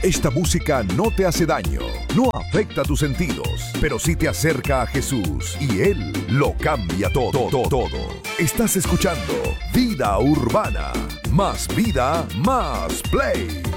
Esta música no te hace daño, no afecta tus sentidos, pero sí te acerca a Jesús y Él lo cambia todo, todo. Estás escuchando Vida Urbana. Más vida, más play.